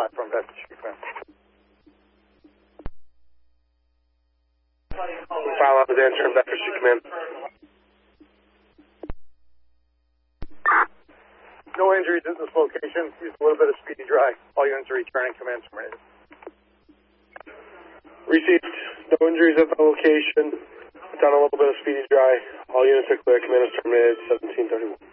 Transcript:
platform, that's the shoot command. File out the answer and back for shoot command. No injuries at this location. Used a little bit of speedy dry. All units are returning. Command terminated. Received. No injuries at the location. Done a little bit of speedy dry. All units are clear. Command is terminated. 1731.